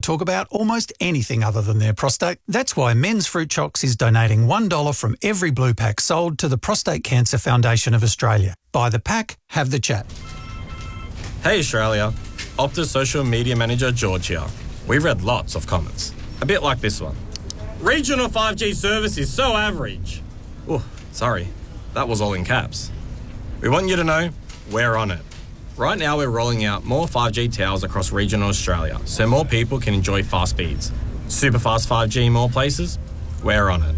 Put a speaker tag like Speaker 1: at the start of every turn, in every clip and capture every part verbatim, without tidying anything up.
Speaker 1: talk about almost anything other than their prostate. That's why Men's Fruit Chocks is donating one dollar from every blue pack sold to the Prostate Cancer Foundation of Australia. Buy the pack, have the chat.
Speaker 2: Hey Australia, Optus Social Media Manager George here. We've read lots of comments, a bit like this one. Regional five G service is so average. Oh, sorry, that was all in caps. We want you to know we're on it. Right now we're rolling out more five G towers across regional Australia so more people can enjoy fast speeds. Super fast five G in more places? We're on it.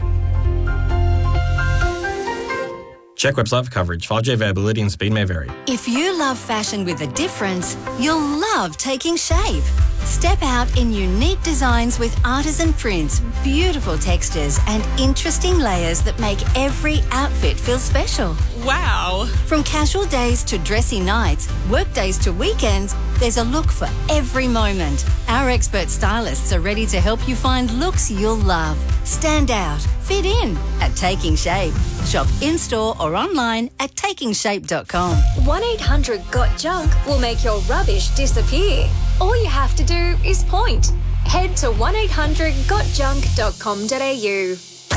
Speaker 2: Check website for coverage. five G availability and speed may vary.
Speaker 3: If you love fashion with a difference, you'll love Taking Shape. Step out in unique designs with artisan prints, beautiful textures and interesting layers that make every outfit feel special.
Speaker 4: Wow!
Speaker 3: From casual days to dressy nights, work days to weekends, there's a look for every moment. Our expert stylists are ready to help you find looks you'll love. Stand out, fit in at Taking Shape. Shop in-store or online at taking shape dot com.
Speaker 5: one eight hundred got junk will make your rubbish disappear. All you have to do is point. Head to one eight hundred got junk dot com dot a u.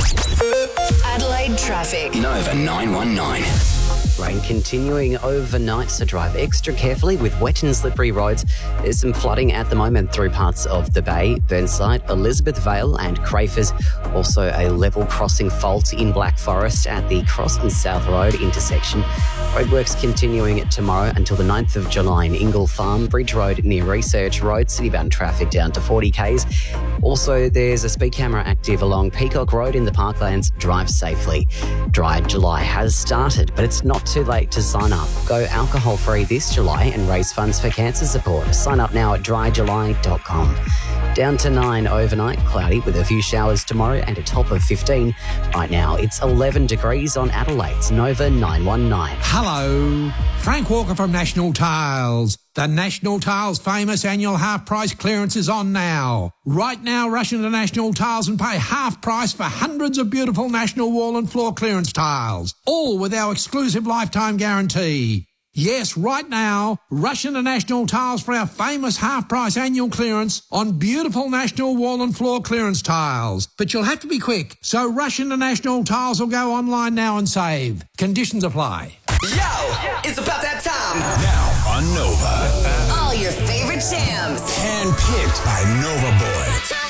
Speaker 6: Adelaide traffic.
Speaker 7: Nova nine one nine.
Speaker 8: Rain continuing overnight, so drive extra carefully with wet and slippery roads. There's some flooding at the moment through parts of the Bay, Burnside, Elizabeth Vale and Crafers. Also a level crossing fault in Black Forest at the Cross and South Road intersection. Roadworks continuing tomorrow until the ninth of July in Ingle Farm, Bridge Road near Research Road, citybound traffic down to forty kays. Also, there's a speed camera active along Peacock Road in the Parklands. Drive safely. Dry July has started, but it's not too late to sign up. Go alcohol-free this July and raise funds for cancer support. Sign up now at dry july dot com. Down to nine overnight, cloudy with a few showers tomorrow and a top of fifteen. Right now, it's eleven degrees on Adelaide's Nova nine one nine.
Speaker 9: Hello, Frank Walker from National Tiles. The National Tiles famous annual half-price clearance is on now. Right now, rush into National Tiles and pay half price for hundreds of beautiful National wall and floor clearance tiles, all with our exclusive lifetime guarantee. Yes, right now, rush into National Tiles for our famous half-price annual clearance on beautiful National wall and floor clearance tiles. But you'll have to be quick, so rush into National Tiles or go online now and save. Conditions apply.
Speaker 7: Yo, it's about that time. Now on Nova.
Speaker 6: All your favorite jams.
Speaker 7: Handpicked by Nova Boy.